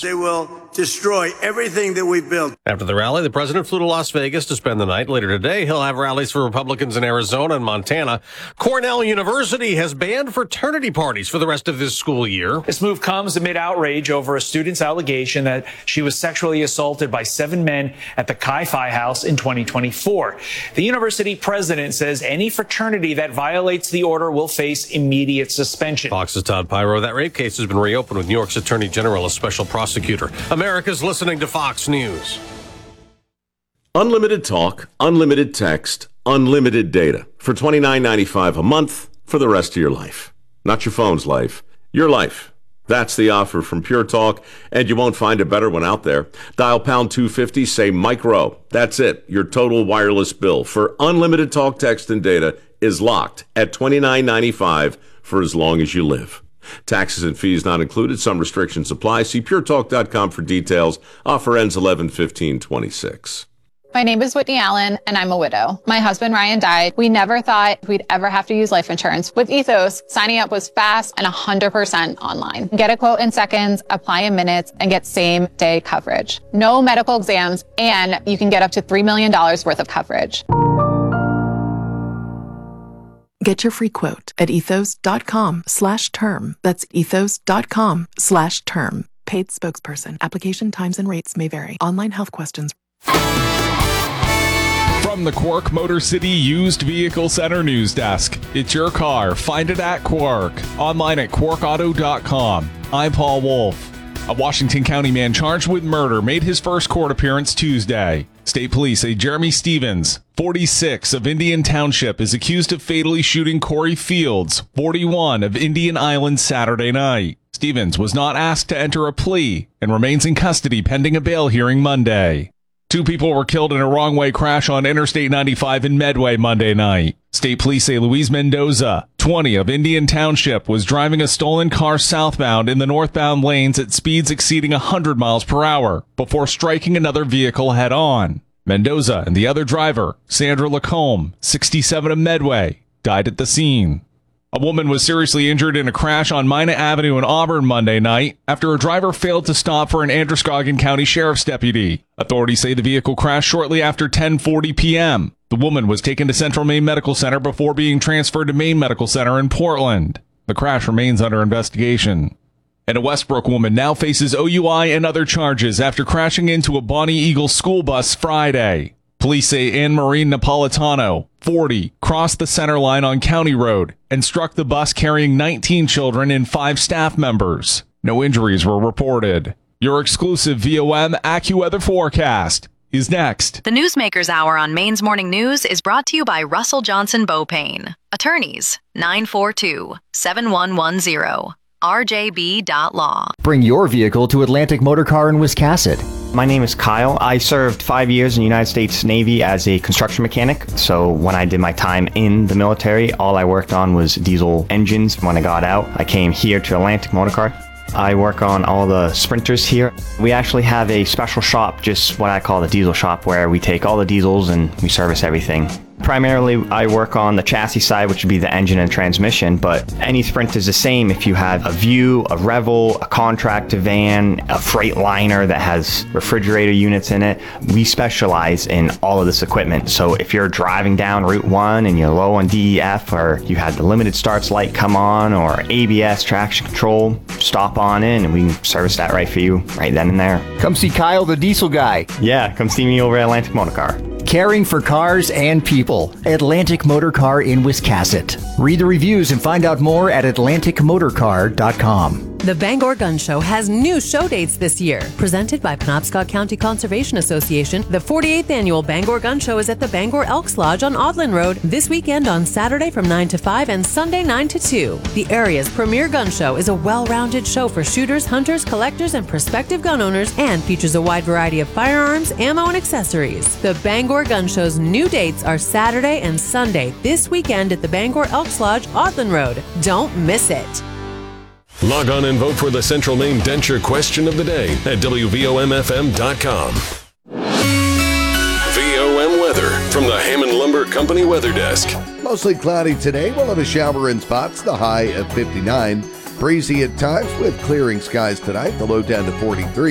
They will destroy everything that we've built. After the rally, the president flew to Las Vegas to spend the night. Later today, he'll have rallies for Republicans in Arizona and Montana. Cornell University has banned fraternity parties for the rest of this school year. This move comes amid outrage over a student's allegation that she was sexually assaulted by 7 men at the Chi Phi House in 2024. The university president says any fraternity that violates the order will face immediate suspension. Fox's Todd Pyro. That rape case has been reopened with New York's Attorney General as special prosecutor. America's listening to Fox News. Unlimited talk, unlimited text, unlimited data for $29.95 a month for the rest of your life. Not your phone's life, your life. That's the offer from Pure Talk, and you won't find a better one out there. Dial pound 250, say micro. That's it. Your total wireless bill for unlimited talk, text, and data is locked at $29.95 for as long as you live. Taxes and fees not included. Some restrictions apply. See puretalk.com for details. Offer ends 11/15/26. My name is Whitney Allen, and I'm a widow. My husband, Ryan, died. We never thought we'd ever have to use life insurance. With Ethos, signing up was fast and 100% online. Get a quote in seconds, apply in minutes, and get same-day coverage. No medical exams, and you can get up to $3 million worth of coverage. Get your free quote at ethos.com/term. That's ethos.com/term. Paid spokesperson. Application times and rates may vary. Online health questions. From the Quark Motor City Used Vehicle Center News Desk, it's your car. Find it at Quark. Online at quarkauto.com. I'm Paul Wolf. A Washington County man charged with murder made his first court appearance Tuesday. State police say Jeremy Stevens, 46, of Indian Township, is accused of fatally shooting Corey Fields, 41, of Indian Island Saturday night. Stevens was not asked to enter a plea and remains in custody pending a bail hearing Monday. 2 people were killed in a wrong-way crash on Interstate 95 in Medway Monday night. State police say Luis Mendoza, 20, of Indian Township, was driving a stolen car southbound in the northbound lanes at speeds exceeding 100 miles per hour before striking another vehicle head-on. Mendoza and the other driver, Sandra Lacombe, 67, of Medway, died at the scene. A woman was seriously injured in a crash on Minot Avenue in Auburn Monday night after a driver failed to stop for an Androscoggin County Sheriff's deputy. Authorities say the vehicle crashed shortly after 10:40 p.m. The woman was taken to Central Maine Medical Center before being transferred to Maine Medical Center in Portland. The crash remains under investigation. And a Westbrook woman now faces OUI and other charges after crashing into a Bonnie Eagle school bus Friday. Police say Anne-Marie Napolitano, 40, crossed the center line on County Road and struck the bus carrying 19 children and 5 staff members. No injuries were reported. Your exclusive VOM AccuWeather forecast is next. The Newsmakers Hour on Maine's Morning News is brought to you by Russell Johnson Beaupain. Attorneys, 942-7110. RJB.law. Bring your vehicle to Atlantic Motor Car in Wiscasset. My name is Kyle. I served 5 years in the United States Navy as a construction mechanic. So when I did my time in the military, all I worked on was diesel engines. When I got out, I came here to Atlantic Motor Car. I work on all the sprinters here. We actually have a special shop, just what I call the diesel shop, where we take all the diesels and we service everything. Primarily, I work on the chassis side, which would be the engine and transmission, but any Sprint is the same if you have a View, a Revel, a contractor van, a Freightliner that has refrigerator units in it. We specialize in all of this equipment. So if you're driving down Route 1 and you're low on DEF, or you had the limited starts light come on, or ABS traction control, stop on in and we can service that right for you right then and there. Come see Kyle, the diesel guy. Yeah, come see me over at Atlantic Motor Car. Caring for cars and people. Atlantic Motor Car in Wiscasset. Read the reviews and find out more at atlanticmotorcar.com. The Bangor Gun Show has new show dates this year. Presented by Penobscot County Conservation Association, the 48th annual Bangor Gun Show is at the Bangor Elks Lodge on Audlin Road this weekend on Saturday from 9 to 5 and Sunday 9 to 2. The area's premier gun show is a well-rounded show for shooters, hunters, collectors, and prospective gun owners, and features a wide variety of firearms, ammo, and accessories. The Bangor Gun Show's new dates are Saturday and Sunday this weekend at the Bangor Elks Lodge, Audlin Road. Don't miss it. Log on and vote for the Central Maine Denture question of the day at WVOMFM.com. VOM weather from the Hammond Lumber Company Weather Desk. Mostly cloudy today. We'll have a shower in spots, the high of 59. Breezy at times with clearing skies tonight, the low down to 43.